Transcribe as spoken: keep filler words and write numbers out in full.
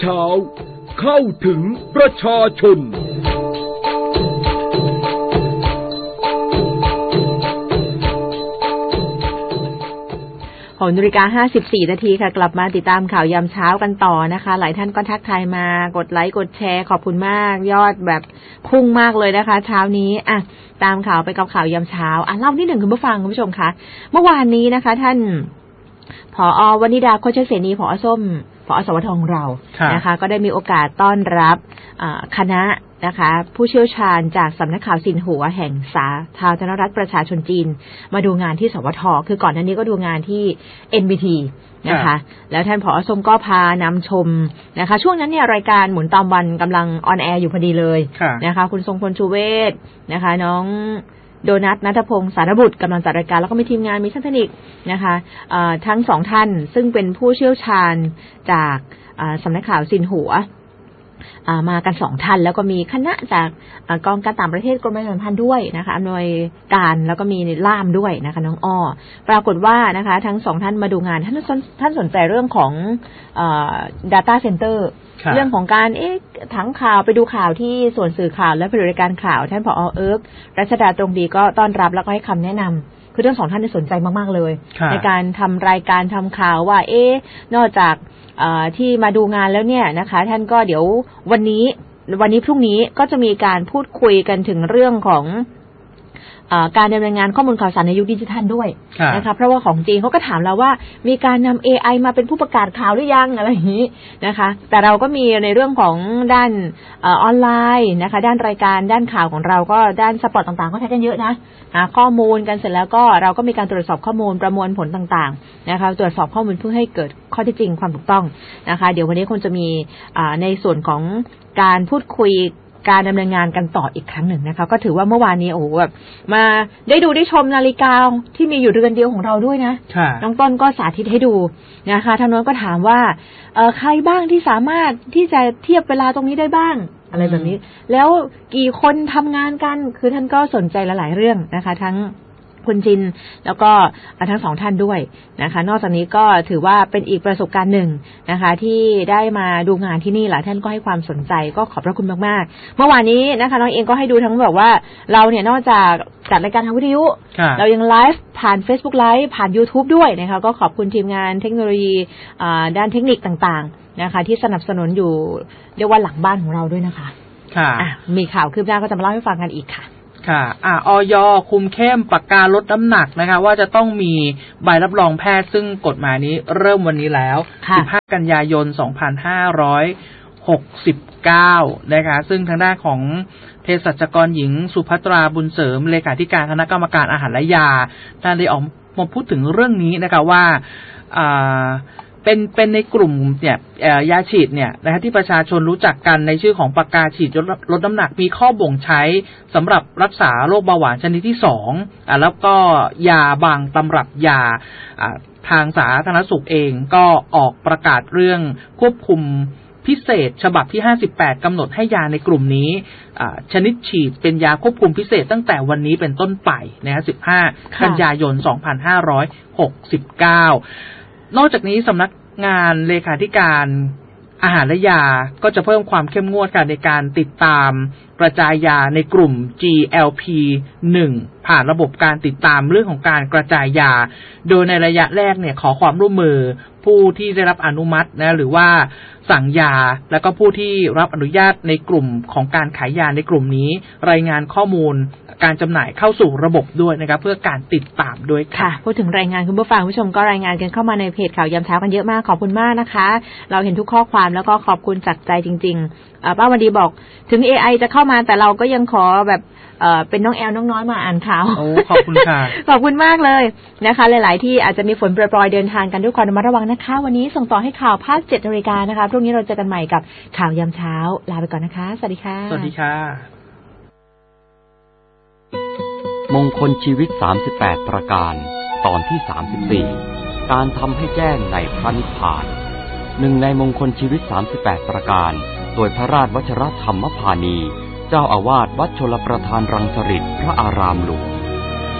เช้าเข้าถึงประชาชนหกนาฬิกาห้าสิบสี่นาทีค่ะกลับมาติดตามข่าวยามเช้ากันต่อนะคะหลายท่านก็ทักทายมากดไลค์กดแชร์ขอบคุณมากยอดแบบพุ่งมากเลยนะคะเช้านี้อ่ะตามข่าวไปกับข่าวยามเช้าอ่ะเล่านิดหนึ่งคุณผู้ฟังคุณผู้ชมคะเมื่อวานนี้นะคะท่านผอ.วนิดาโคชเสนีผอ.ส้มผอ.สวทของเรานะคะก็ได้มีโอกาสต้อนรับคณะนะคะผู้เชี่ยวชาญจากสำนักข่าวซินหัวแห่งสาธารณรัฐประชาชนจีนมาดูงานที่สวทคือก่อนหน้านี้ก็ดูงานที่ เอ็น บี ที นะคะแล้วท่านผอ.ส้มก็พานำชมนะคะช่วงนั้นเนี่ยรายการหมุนตามวันกำลังออนแอร์อยู่พอดีเลยนะคะคุณทรงพลชูเวศนะคะน้องโดนัทณัฐพงศ์สารบุตรกำลังจัดรายการแล้วก็มีทีมงานมีช่างเทคนิคนะคะทั้งสองท่านซึ่งเป็นผู้เชี่ยวชาญจากสำนักข่าวซินหัวมากันสองท่านแล้วก็มีคณะจากกองการต่างประเทศกรมประชาสัมพันธ์ด้วยนะคะอำนวยการแล้วก็มีล่ามด้วยนะคะน้องอ้อปรากฏว่านะคะทั้งสองท่านมาดูงานท่านท่านสนใจเรื่องของเอ่อ data center เรื่องของการเอ๊ะถังข่าวไปดูข่าวที่ส่วนสื่อข่าวและบริการข่าวท่านผอ.เอิร์กรัชดาตรงดีก็ต้อนรับแล้วก็ให้คำแนะนำคือทั้งสองท่านสนใจมากๆเลยในการทำรายการทำข่าวว่าเอ๊ะนอกจากที่มาดูงานแล้วเนี่ยนะคะท่านก็เดี๋ยววันนี้วันนี้พรุ่งนี้ก็จะมีการพูดคุยกันถึงเรื่องของการดำเนินงานข้อมูลข่าวสารในยุคดิจิทัลด้วยนะคะเพราะว่าของจีนเขาก็ถามเราว่ามีการนำ เอ ไอ มาเป็นผู้ประกาศข่าวหรือยังอะไรอย่างนี้นะคะแต่เราก็มีในเรื่องของด้านออนไลน์นะคะด้านรายการด้านข่าวของเราก็ด้านสปอตต่างๆก็ใช้กันเยอะนะหาข้อมูลกันเสร็จแล้วก็เราก็มีการตรวจสอบข้อมูลประมวลผลต่างๆนะคะตรวจสอบข้อมูลเพื่อให้เกิดข้อเท็จจริงความถูกต้องนะคะเดี๋ยววันนี้คงจะมีในส่วนของการพูดคุยการดำเนินงานกันต่ออีกครั้งหนึ่งนะคะก็ถือว่าเมื่อวานนี้โอ้โหแบบมาได้ดูได้ชมนาฬิกาที่มีอยู่เรือนเดียวของเราด้วยนะน้องต้นก็สาธิตให้ดูนะคะทางโน้นก็ถามว่าเอ่อใครบ้างที่สามารถที่จะเทียบเวลาตรงนี้ได้บ้างอะไรแบบนี้แล้วกี่คนทำงานกันคือท่านก็สนใจหลายๆเรื่องนะคะทั้งคุณจินแล้วก็ทั้งสองท่านด้วยนะคะนอกจากนี้ก็ถือว่าเป็นอีกประสบการณ์หนึ่งนะคะที่ได้มาดูงานที่นี่หลายท่านก็ให้ความสนใจก็ขอบพระคุณมากๆเมื่อวานนี้นะคะน้องเองก็ให้ดูทั้งแบบว่าเราเนี่ยนอกจากจัดรายการทางวิทยุเรายังไลฟ์ผ่าน Facebook Live ผ่าน YouTube ด้วยนะคะก็ขอบคุณทีมงานเทคโนโลยีด้านเทคนิคต่างๆนะคะที่สนับสนุนอยู่เรียกว่าหลังบ้านของเราด้วยนะคะค่ะมีข่าวคืบหน้าก็จะมาเล่าให้ฟังกันอีกค่ะค่ะอ่าอย.คุมเข้มปากกาลดน้ำหนักนะคะว่าจะต้องมีใบรับรองแพทย์ซึ่งกฎหมายนี้เริ่มวันนี้แล้วสิบห้ากันยายนสองพันห้าร้อยหกสิบเก้านะคะซึ่งทางด้านของเภสัชกรหญิงสุภัตราบุญเสริมเลขาธิการคณะกรรมการอาหารและยาท่านได้ออกมาพูดถึงเรื่องนี้นะคะว่าอ่าเป็นเป็นในกลุ่มเนี่ยยาฉีดเนี่ยนะฮะที่ประชาชนรู้จักกันในชื่อของปากกาฉีดลดน้ำหนักมีข้อบ่งใช้สำหรับรักษาโรคเบาหวานชนิดที่สองอ่าแล้วก็ยาบางตำรับยาอ่าทางสาธารณสุขเองก็ออกประกาศเรื่องควบคุมพิเศษฉบับที่ห้าสิบแปดกำหนดให้ยาในกลุ่มนี้อ่าชนิดฉีดเป็นยาควบคุมพิเศษตั้งแต่วันนี้เป็นต้นไปนะฮะสิบห้ากันยายนสองพันห้าร้อยหกสิบเก้านอกจากนี้สำนักงานเลขาธิการอาหารและยาก็จะเพิ่มความเข้มงวดกันในการติดตามกระจายยาในกลุ่ม จี แอล พี หนึ่ง ผ่านระบบการติดตามเรื่องของการกระจายยาโดยในระยะแรกเนี่ยขอความร่วมมือผู้ที่ได้รับอนุมัตินะหรือว่าสั่งยาแล้วก็ผู้ที่รับอนุญาตในกลุ่มของการขายยาในกลุ่มนี้รายงานข้อมูลการจำหน่ายเข้าสู่ระบบด้วยนะครับเพื่อการติดตามด้วยค่ะพูดถึงรายงานคุณผู้ฟังผู้ชมก็รายงานกันเข้ามาในเพจข่าวยามเช้ากันเยอะมากขอบคุณมากนะคะเราเห็นทุกข้อความแล้วก็ขอบคุณจากใจจริงๆป้าวันดีบอกถึง เอ ไอ จะเข้ามาแต่เราก็ยังขอแบบเอ่อเป็นน้องแอลน้องน้อยมาอ่านข่าวโอ้ขอบคุณค่ะขอบคุณมากเลยนะคะหลายๆที่อาจจะมีฝนโปรยๆเดินทางกันด้วยความระมัดระวังนะคะวันนี้ส่งต่อให้ข่าวภาค เจ็ดนาฬิกานะคะพรุ่งนี้เราเจอกันใหม่กับข่าวยามเช้าลาไปก่อนนะคะสวัสดีค่ะสวัสดีค่ะมงคลชีวิตสามสิบแปดประการตอนที่สามสิบสี่การทำให้แจ้งในพระนิพพานหนึ่งในมงคลชีวิตสามสิบแปดประการโดยพระราชวชรธรรมพานีเจ้าอาวาสวัดชลประทานรังสฤษพระอารามหลวง